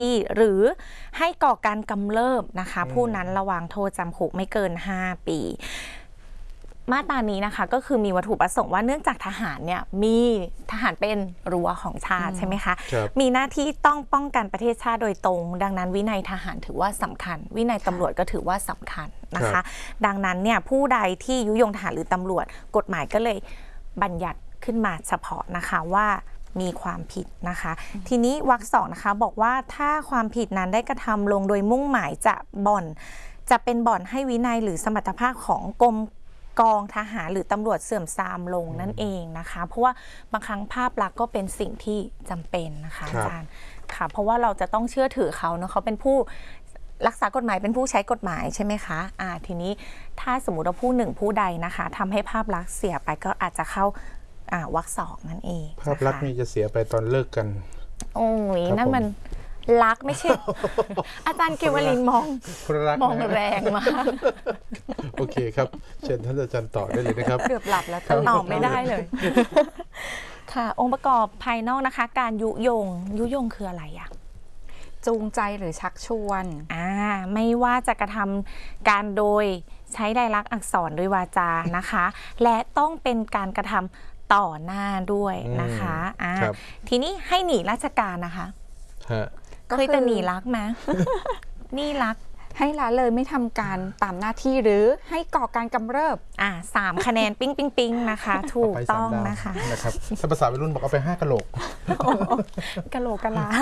หรือให้ก่อการกำเริบนะคะผู้นั้นระวางโทษจำคุกไม่เกิน5 ปีมาตรานี้นะคะก็คือมีวัตถุประสงค์ว่าเนื่องจากทหารเนี่ยมีทหารเป็นรั้วของชาติใช่ไหมคะมีหน้าที่ต้องป้องกันประเทศชาติโดยตรงดังนั้นวินัยทหารถือว่าสำคัญวินัยตำรวจก็ถือว่าสำคัญนะคะดังนั้นเนี่ยผู้ใดที่ยุยงทหารหรือตำรวจกฎหมายก็เลยบัญญัติขึ้นมาเฉพาะนะคะว่ามีความผิดนะคะทีนี้วรรค 2นะคะบอกว่าถ้าความผิดนั้นได้กระทำลงโดยมุ่งหมายจะเป็นบ่อนให้วินัยหรือสมรรถภาพของกองทหารหรือตำรวจเสื่อมทรามลงนั่นเองนะคะเพราะว่าบางครั้งภาพลักษณ์ก็เป็นสิ่งที่จำเป็นนะคะอาจารย์ค่ะเพราะว่าเราจะต้องเชื่อถือเขาเนาะเขาเป็นผู้รักษากฎหมายเป็นผู้ใช้กฎหมายใช่ไหมคะทีนี้ถ้าสมมติว่าผู้หนึ่งผู้ใดนะคะทำให้ภาพลักษณ์เสียไปก็อาจจะเข้าวรรค 2นั่นเองภาพลักษณ์นี่จะเสียไปตอนเลิกกันโอ้ยนั่นมันรักไม่ใช่ อาจารย์เกวลินมองแรงมากโอเคครับเชิญท่านอาจารย์ต่อได้เลยนะครับเกือบหลับแล้วตอบไม่ได้เลยค่ะองค์ประกอบภายนอกนะคะการยุยงคืออะไรอะจูงใจหรือชักชวนไม่ว่าจะกระทำการโดยใช้ลายลักษณ์อักษรด้วยวาจานะคะและต้องเป็นการกระทำต่อหน้าด้วยนะคะทีนี้ให้หนีราชการนะคะเคยจะหนีรักไหมนี่รักให้ละเลยไม่ทำการตามหน้าที่หรือให้ก่อการกำเริบ 3 คะแนนปิ้งนะคะถูกต้องนะคะถ้าภาษาวัยรุ่นบอกเอาไป5 กะโหลกกะโหลกกะลา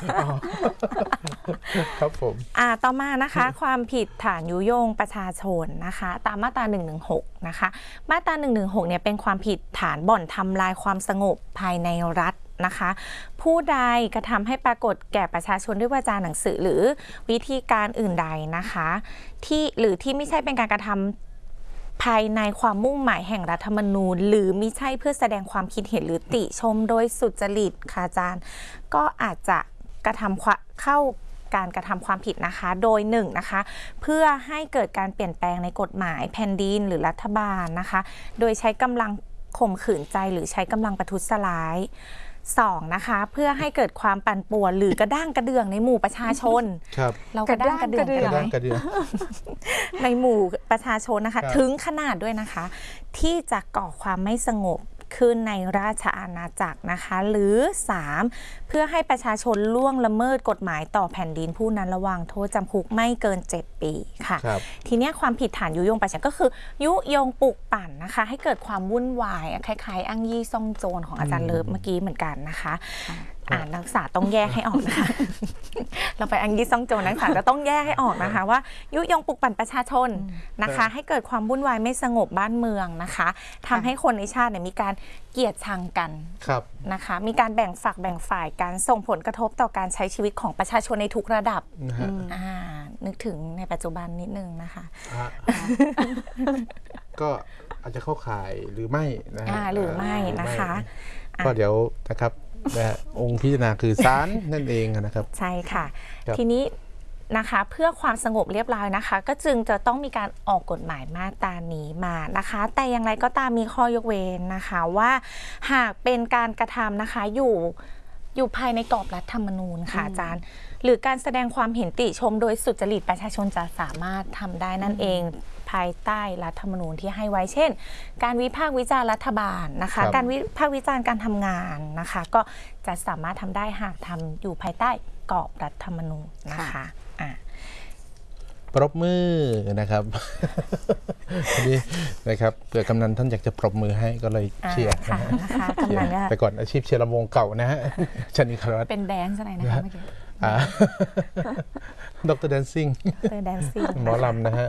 ครับผมต่อมานะคะความผิดฐานยุยงประชาชนนะคะตามมาตรา116นะคะมาตรา116เนี่ยเป็นความผิดฐานบ่อนทำลายความสงบภายในรัฐนะคะผู้ใดกระทำให้ปรากฏแก่ประชาชนด้วยวาจาหนังสือหรือวิธีการอื่นใดนะคะที่ไม่ใช่เป็นการกระทำภายในความมุ่งหมายแห่งรัฐธรรมนูญหรือมิใช่เพื่อแสดงความคิดเห็นหรือติชมโดยสุจริตค่ะอาจารย์ก็อาจจะกระทำเข้าการกระทำความผิดนะคะโดย1นะคะเพื่อให้เกิดการเปลี่ยนแปลงในกฎหมายแผ่นดินหรือรัฐบาลนะคะโดยใช้กำลังข่มขืนใจหรือใช้กำลังประทุษร้าย2นะคะเพื่อให้เกิดความปั่นป่วนหรือกระด้างกระเดื่องในหมู่ประชาชนเรากระด้างกระเดื่องในหมู่ประชาชนนะคะถึงขนาดด้วยนะคะที่จะก่อความไม่สงบขึ้นในราชอาณาจักรนะคะหรือ3เพื่อให้ประชาชนล่วงละเมิดกฎหมายต่อแผ่นดินผู้นั้นระวางโทษจำคุกไม่เกิน7 ปีค่ะทีนี้ความผิดฐานยุยงประชาชนก็คือยุยงปลุกปั่นนะคะให้เกิดความวุ่นวายคล้ายๆอ้างยี่ซ่องโจรของอาจารย์เลิฟเมื่อกี้เหมือนกันนะคะนักศึกษาต้องแยกให้ออกนะคะเราไปอังกฤษซ่องโจรนักศึกษาจะต้องแยกให้ออกนะคะว่ายุยงปลุกปั่นประชาชนนะคะให้เกิดความวุ่นวายไม่สงบบ้านเมืองนะคะทำให้คนในชาติเนี่ยมีการเกลียดชังกันนะคะมีการแบ่งฝักแบ่งฝ่ายการส่งผลกระทบต่อการใช้ชีวิตของประชาชนในทุกระดับนึกถึงในปัจจุบันนิดนึงนะคะก็อาจจะเข้าข่ายหรือไม่นะหรือไม่นะคะก็เดี๋ยวนะครับองค์พิจารณาคือศาลนั่นเองนะครับใช่ค่ะทีนี้นะคะเพื่อความสงบเรียบร้อยนะคะก็จึงจะต้องมีการออกกฎหมายมาตรานี้มานะคะแต่อย่างไรก็ตามมีข้อยกเว้นนะคะว่าหากเป็นการกระทำนะคะอยู่ภายในกรอบรัฐธรรมนูญค่ะอาจารย์หรือการแสดงความเห็นติชมโดยสุจริตประชาชนจะสามารถทำได้นั่นเองภายใต้รัฐธรรมนูญที่ให้ไว้เช่นการวิพากษ์วิจารณ์รัฐบาลนะคะการวิพากษ์วิจารณ์การทำงานนะคะก็จะสามารถทำได้หากทำอยู่ภายใต้กรอบรัฐธรรมนูญนะคะปรบมือนะครับนี่นะครับเผื่อกำนันท่านอยากจะปรบมือให้ก็เลยเชียร์นะคะกำนันแต่ก่อนอาชีพเชียร์ลำวงเก่านะฮะชนิคารวัตเป็นแดนซ์อะไรนะคะเมื่อกี้ดรแดนซิ่งหมอลำนะฮะ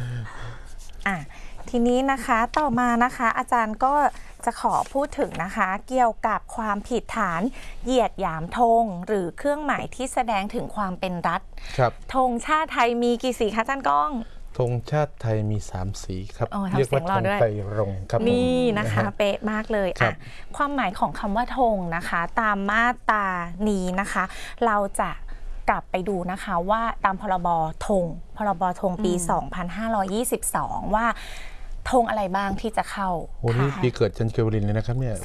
ทีนี้นะคะต่อมานะคะอาจารย์ก็จะขอพูดถึงนะคะเกี่ยวกับความผิดฐานเหยียดหยามธงหรือเครื่องหมายที่แสดงถึงความเป็นรัฐธงชาติไทยมีกี่สีคะอาจารย์ก้องธงชาติไทยมี3 สีครับเรียกว่าธงไตรรงค์ครับนี่นะคะเป๊ะมากเลยความหมายของคำว่าธงนะคะตามมาตรานี้นะคะเราจะกลับไปดูนะคะว่าตามพรบธงปี 2522 ว่าธงอะไรบ้างที่จะเข้าโอ้นี่ปีเกิดจันเกวลินเลยนะครับเนี่ย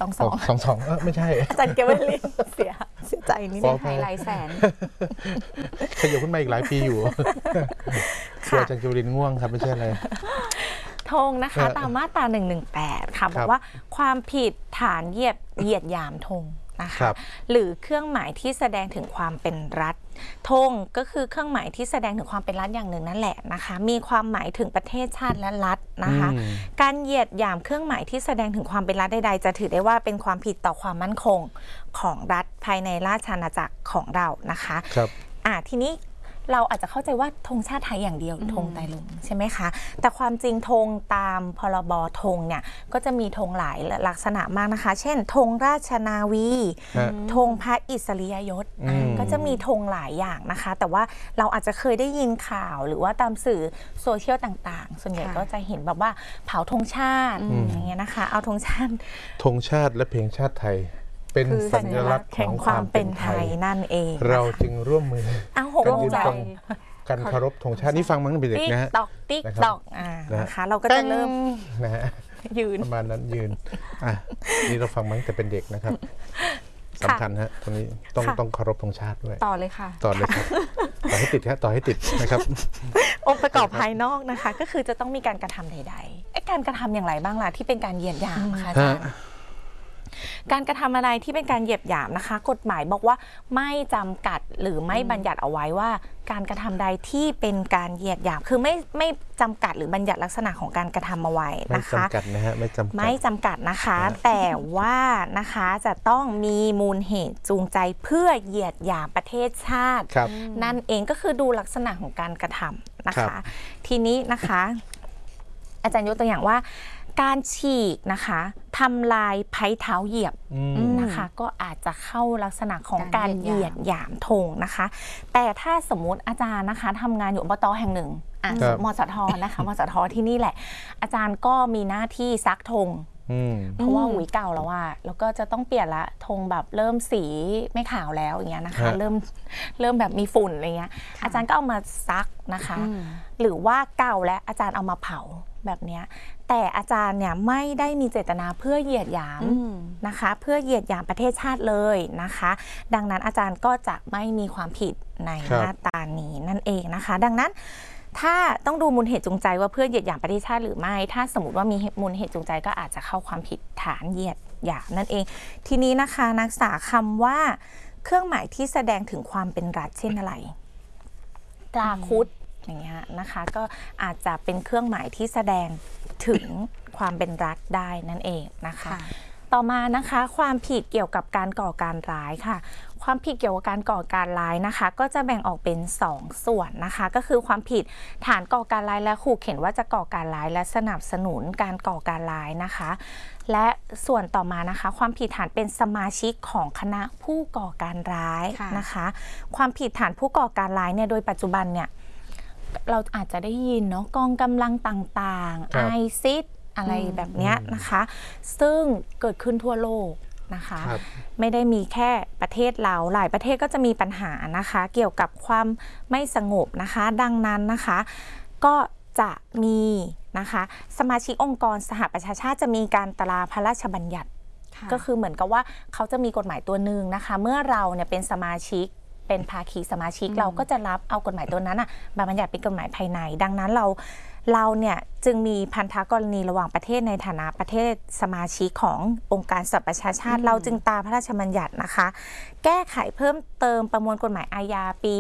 22ไม่ใช่อาจารย์เกวลินเสียใจนิดเสีนึยงงไฮไลท์แสนขยับขึ้นมาอีกหลายปีอยู่กลัวจันเกวลินง่วงครับไม่ใช่อะไรธงนะคะตามมาตรา118ค่ะบอกว่าความผิดฐานเหยียดหยามธงนะคะหรือเครื่องหมายที่แสดงถึงความเป็นรัฐธงก็คือเครื่องหมายที่แสดงถึงความเป็นรัฐอย่างหนึ่งนั่นแหละนะคะมีความหมายถึงประเทศชาติและรัฐนะคะการเหยียดหยามเครื่องหมายที่แสดงถึงความเป็นรัฐใดๆจะถือได้ว่าเป็นความผิดต่อความมั่นคงของรัฐภายในราชอาณาจักรของเรานะคะครับทีนี้เราอาจจะเข้าใจว่าธงชาติไทยอย่างเดียวธงไตรรงค์ใช่ไหมคะแต่ความจริงธงตามพรบธงเนี่ยก็จะมีธงหลายลักษณะมากนะคะเช่นธงราชนาวีธงพระอิสริยยศก็จะมีธงหลายอย่างนะคะแต่ว่าเราอาจจะเคยได้ยินข่าวหรือว่าตามสื่อโซเชียลต่างๆส่วนใหญ่ก็จะเห็นแบบว่าเผาธงชาติอย่างเงี้ยนะคะเอาธงชาติและเพลงชาติไทยเป็นสัญลักษณ์ของความเป็นไทยนั่นเองเราจึงร่วมมือร่วมใจกันเคารพธงชาตินี่ฟังมั้งเป็นเด็กนะฮะติ๊กตอกนะคะเราก็จะเริ่มนะฮะยืนประมาณนั้นยืนนี่เราฟังมั้งแต่เป็นเด็กนะครับสำคัญฮะตรงนี้ต้องเคารพธงชาติด้วยต่อเลยค่ะต่อเลยครับต่อให้ติดฮะต่อให้ติดนะครับองค์ประกอบภายนอกนะคะก็คือจะต้องมีการกระทำใดๆการกระทำอย่างไรบ้างล่ะที่เป็นการเหยียดหยามค่ะอาจารย์การกระทำอะไรที่เป็นการเหยียดหยามนะคะกฎหมายบอกว่าไม่จำกัดหรือไม่บัญญัติเอาไว้ว่าการกระทำใดที่เป็นการเหยียดหยามคือไม่จำกัดหรือบัญญัติลักษณะของการกระทำเอาไว้นะคะไม่จำกัดนะฮะไม่จำกัดนะคะแต่ว่านะคะจะต้องมีมูลเหตุจูงใจเพื่อเหยียดหยามประเทศชาตินั่นเองก็คือดูลักษณะของการกระทำนะคะทีนี้นะคะอาจารย์ยกตัวอย่างว่าการฉีกนะคะทำลายไผ่เท้าเหยียบนะคะก็อาจจะเข้าลักษณะของการเหยียดหยามธงนะคะแต่ถ้าสมมุติอาจารย์นะคะทำงานอยู่อบต.แห่งหนึ่งมสท.นะคะมสท.ที่นี่แหละอาจารย์ก็มีหน้าที่ซักธงเพราะว่าหุยเก่าแล้วแล้วก็จะต้องเปลี่ยนละธงแบบเริ่มสีไม่ขาวแล้วอย่างเงี้ยนะคะเริ่มแบบมีฝุ่นอะไรเงี้ยอาจารย์ก็เอามาซักนะคะหรือว่าเก่าแล้วอาจารย์เอามาเผาแบบนี้แต่อาจารย์เนี่ยไม่ได้มีเจตนาเพื่อเหยียดหยามนะคะเพื่อเหยียดหยามประเทศชาติเลยนะคะดังนั้นอาจารย์ก็จะไม่มีความผิดในมาตรานี้นั่นเองนะคะดังนั้นถ้าต้องดูมูลเหตุจูงใจว่าเพื่อเหยียดหยามประเทศชาติหรือไม่ถ้าสมมติว่ามีมูลเหตุจูงใจก็อาจจะเข้าความผิดฐานเหยียดหยามนั่นเองทีนี้นะคะนักศึกษาคำว่าเครื่องหมายที่แสดงถึงความเป็นรัฐเช่นอะไรตราคุดอย่างเงี้ยนะคะก็อาจจะเป็นเครื่องหมายที่แสดงถึงความเป็นรัฐได้นั่นเองนะคะต่อมานะคะความผิดเกี่ยวกับการก่อการร้ายค่ะความผิดเกี่ยวกับการก่อการร้ายนะคะก็จะแบ่งออกเป็น2ส่วนนะคะก็คือความผิดฐานก่อการร้ายและขู่เข็นว่าจะก่อการร้ายและสนับสนุนการก่อการร้ายนะคะและส่วนต่อมานะคะความผิดฐานเป็นสมาชิกของคณะผู้ก่อการร้ายนะคะความผิดฐานผู้ก่อการร้ายเนี่ยโดยปัจจุบันเนี่ยเราอาจจะได้ยินเนาะกองกำลังต่างๆไอซิสอะไรแบบนี้นะคะซึ่งเกิดขึ้นทั่วโลกนะคะไม่ได้มีแค่ประเทศเราหลายประเทศก็จะมีปัญหานะคะเกี่ยวกับความไม่สงบนะคะดังนั้นนะคะก็จะมีนะคะสมาชิกองค์กรสหประชาชาติจะมีการตราพระราชบัญญัติก็คือเหมือนกับว่าเขาจะมีกฎหมายตัวหนึ่งนะคะเมื่อเราเนี่ยเป็นสมาชิกเป็นภาคีสมาชิกเราก็จะรับเอากฎหมายตัวนั้นมาบัญญัติเป็นกฎหมายภายในดังนั้นเราเนี่ยจึงมีพันธกรณีระหว่างประเทศในฐานะประเทศสมาชิกขององค์การสหประชาชาติเราจึงตราพระราชบัญญัตินะคะแก้ไขเพิ่มเติมประมวลกฎหมายอาญาปี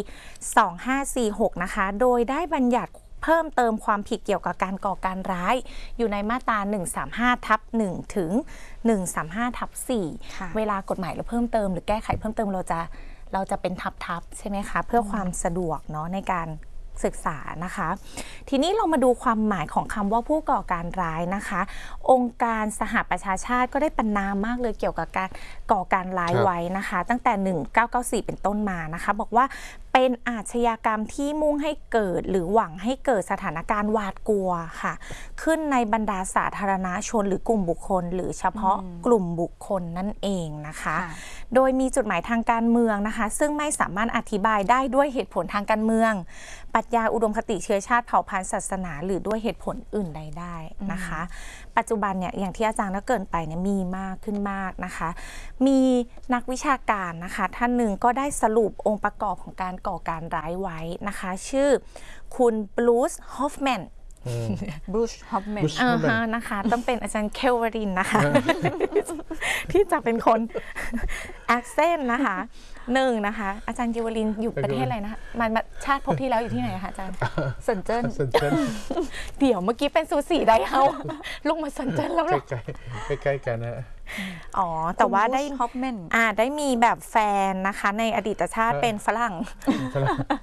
2546นะคะโดยได้บัญญัติเพิ่มเติมความผิดเกี่ยวกับการก่อการร้ายอยู่ในมาตรา135/1 ถึง 135/4 เวลากฎหมายเราเพิ่มเติมหรือแก้ไขเพิ่มเติมเราจะเป็นทับใช่ไหมคะเพื่อความสะดวกเนาะในการศึกษานะคะทีนี้เรามาดูความหมายของคำว่าผู้ก่อการร้ายนะคะองค์การสหประชาชาติก็ได้ประณามมากเลยเกี่ยวกับการก่อการร้ายไว้นะคะตั้งแต่1994เป็นต้นมานะคะบอกว่าเป็นอาชญากรรมที่มุ่งให้เกิดหรือหวังให้เกิดสถานการณ์หวาดกลัวค่ะ ขึ้นในบรรดาสาธารณชนหรือกลุ่มบุคคล หรือเฉพาะกลุ่มบุคคลนั่นเองนะคะ โดยมีจุดหมายทางการเมืองนะคะ ซึ่งไม่สามารถอธิบายได้ด้วยเหตุผลทางการเมืองปรัชญาอุดมคติเชื้อชาติเผ่าพันธุ์ศาสนาหรือด้วยเหตุผลอื่นใดได้นะคะ ปัจจุบันเนี่ยอย่างที่อาจารย์ได้เกริ่นไปเนี่ยมีมากขึ้นมากนะคะ มีนักวิชาการนะคะท่านหนึ่งก็ได้สรุปองค์ประกอบของการก่อการร้ายไว้นะคะ ชื่อคุณบรูซฮอฟแมนบรูซฮอฟแมนนะคะ ต้องเป็นอาจารย์เคลวารินนะคะ ที่จะเป็นคนแอคเซนต์นะคะหนึ่งนะคะ อาจารย์เคลวารินอยู่ประเทศอะไรนะคะมาชาติภพที่แล้วอยู่ที่ไหนคะอาจารย์เซินเจิ้นเดี๋ยวเมื่อกี้เป็นซูสีไดเฮาลงมาสนใจแล้วหรอใกล้ๆกันนะอ๋อแต่ว่าได้ฮอฟแมนได้มีแบบแฟนนะคะในอดีตชาติเป็นฝรั่ง